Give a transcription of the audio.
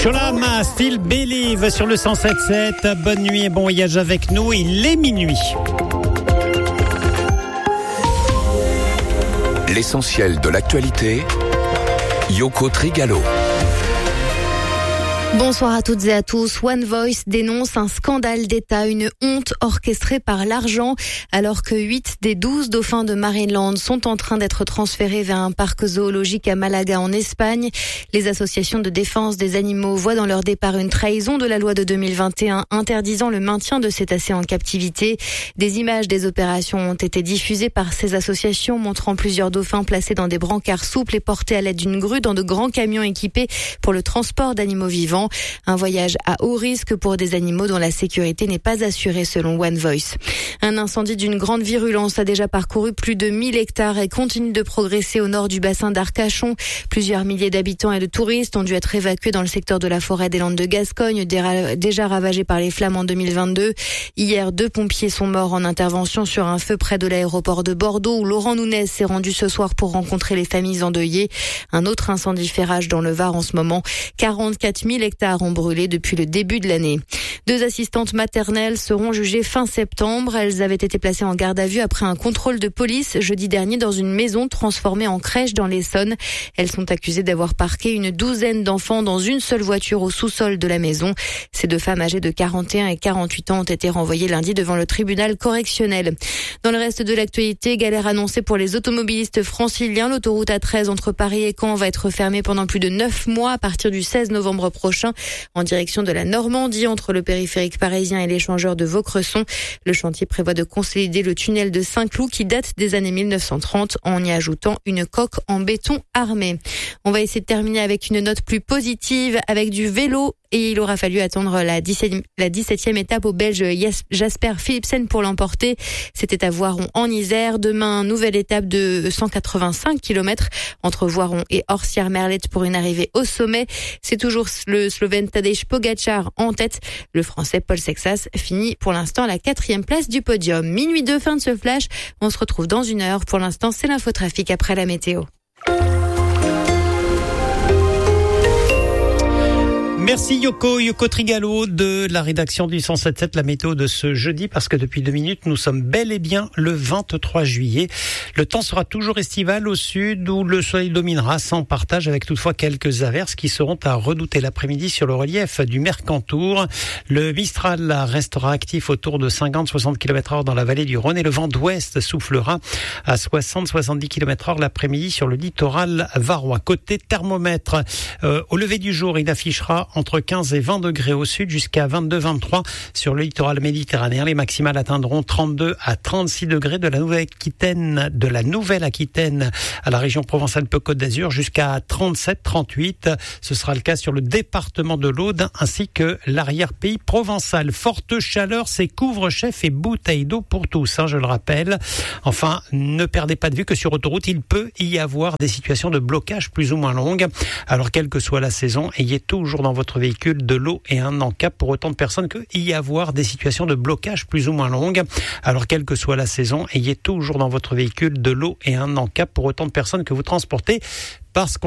Sur la main, Still Believe sur le 107.7. Bonne nuit et bon voyage avec nous. Il est minuit. L'essentiel de l'actualité, Yoko Trigalo. Bonsoir à toutes et à tous. One Voice dénonce un scandale d'État, une honte orchestrée par l'argent, alors que 8 des 12 dauphins de Marineland sont en train d'être transférés vers un parc zoologique à Malaga en Espagne. Les associations de défense des animaux voient dans leur départ une trahison de la loi de 2021 interdisant le maintien de cétacés en captivité. Des images des opérations ont été diffusées par ces associations, montrant plusieurs dauphins placés dans des brancards souples et portés à l'aide d'une grue dans de grands camions équipés pour le transport d'animaux vivants. Un voyage à haut risque pour des animaux dont la sécurité n'est pas assurée selon One Voice. Un incendie d'une grande virulence a déjà parcouru plus de 1000 hectares et continue de progresser au nord du bassin d'Arcachon. Plusieurs milliers d'habitants et de touristes ont dû être évacués dans le secteur de la forêt des Landes de Gascogne, déjà ravagé par les flammes en 2022. Hier, 2 pompiers sont morts en intervention sur un feu près de l'aéroport de Bordeaux où Laurent Nunez s'est rendu ce soir pour rencontrer les familles endeuillées. Un autre incendie fait rage dans le Var en ce moment. 44 000 hectares ont brûlé depuis le début de l'année. 2 assistantes maternelles seront jugées fin septembre. Elles avaient été placées en garde à vue après un contrôle de police jeudi dernier dans une maison transformée en crèche dans l'Essonne. Elles sont accusées d'avoir parqué une douzaine d'enfants dans une seule voiture au sous-sol de la maison. Ces 2 femmes âgées de 41 et 48 ans ont été renvoyées lundi devant le tribunal correctionnel. Dans le reste de l'actualité, galère annoncée pour les automobilistes franciliens. L'autoroute A13 entre Paris et Caen va être fermée pendant plus de 9 mois à partir du 16 novembre prochain en direction de la Normandie entre le périphérique parisien et l'échangeur de Vaucresson. Le chantier prévoit de consolider le tunnel de Saint-Cloud qui date des années 1930 en y ajoutant une coque en béton armé. On va essayer de terminer avec une note plus positive avec du vélo. Et il aura fallu attendre la 17e étape au Belge Jasper Philipsen pour l'emporter. C'était à Voiron en Isère. Demain, nouvelle étape de 185 km entre Voiron et Orsières-Merlette pour une arrivée au sommet. C'est toujours le Slovène Tadej Pogačar en tête. Le Français Paul Sexas finit pour l'instant à la 4e place du podium. Minuit 2, fin de ce flash. On se retrouve dans 1 heure. Pour l'instant, c'est l'infotrafic après la météo. Merci Yoko Trigalo de la rédaction du 107.7, la météo de ce jeudi, parce que depuis 2 minutes, nous sommes bel et bien le 23 juillet. Le temps sera toujours estival au sud où le soleil dominera sans partage avec toutefois quelques averses qui seront à redouter l'après-midi sur le relief du Mercantour. Le Mistral restera actif autour de 50-60 km/h dans la vallée du Rhône et le vent d'ouest soufflera à 60-70 km/h l'après-midi sur le littoral varois. Côté thermomètre, au lever du jour, il affichera entre 15 et 20 degrés au sud jusqu'à 22-23 sur le littoral méditerranéen. Les maximales atteindront 32 à 36 degrés de la Nouvelle-Aquitaine à la région Provence-Alpes-Côte d'Azur jusqu'à 37-38. Ce sera le cas sur le département de l'Aude ainsi que l'arrière-pays provençal. Forte chaleur, c'est couvre-chef et bouteilles d'eau pour tous, je le rappelle. Enfin, ne perdez pas de vue que sur autoroute, il peut y avoir des situations de blocage plus ou moins longues. Alors, quelle que soit la saison, ayez toujours dans votre véhicule de l'eau et un encap pour autant de personnes qu'il y avoir des situations de blocage plus ou moins longues. Alors, quelle que soit la saison, ayez toujours dans votre véhicule de l'eau et un encap pour autant de personnes que vous transportez parce qu'on